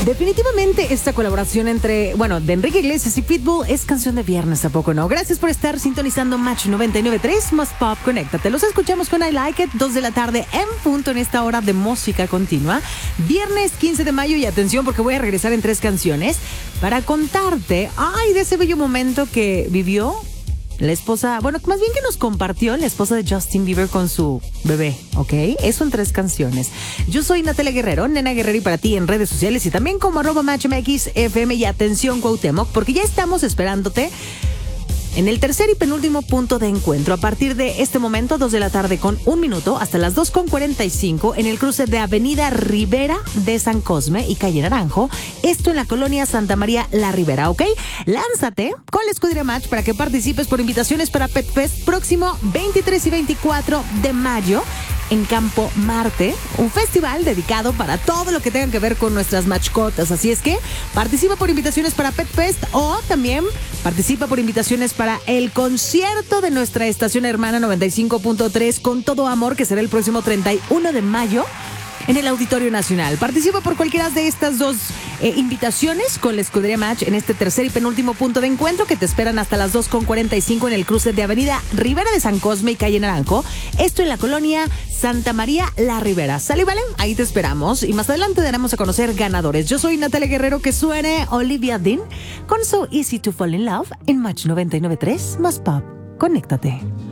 Definitivamente esta colaboración de Enrique Iglesias y Pitbull es canción de viernes, ¿a poco no? Gracias por estar sintonizando Match 99.3 más Pop, conéctate. Los escuchamos con I Like It, 2 de la tarde en punto en esta hora de música continua. Viernes 15 de mayo y atención porque voy a regresar en 3 canciones para contarte, de ese bello momento que vivió la esposa, más bien que nos compartió la esposa de Justin Bieber con su bebé, ¿ok? Eso en 3 canciones. Yo soy Natalia Guerrero, Nena Guerrero, y para ti en redes sociales y también como @MatchMXFM. Y atención, Cuauhtémoc, porque ya estamos esperándote en el tercer y penúltimo punto de encuentro. A partir de este momento, 2 de la tarde con 1 minuto, hasta las 2:45, en el cruce de Avenida Rivera de San Cosme y Calle Naranjo. Esto en la colonia Santa María La Ribera, ¿ok? Lánzate con la escudería Match para que participes por invitaciones para Pet Fest próximo 23 y 24 de mayo en Campo Marte, un festival dedicado para todo lo que tenga que ver con nuestras mascotas. Así es que participa por invitaciones para Pet Fest o también participa por invitaciones para el concierto de nuestra estación hermana 95.3 con todo amor, que será el próximo 31 de mayo en el Auditorio Nacional. Participa por cualquiera de estas 2 invitaciones con la escudería Match en este tercer y penúltimo punto de encuentro que te esperan hasta las 2:45 en el cruce de Avenida Rivera de San Cosme y Calle Naranjo. Esto en la colonia Santa María La Ribera. ¿Sale, vale? Ahí te esperamos y más adelante daremos a conocer ganadores. Yo soy Natalia Guerrero, que suene Olivia Dean con So Easy to Fall in Love en Match 99.3 más Pop. Conéctate.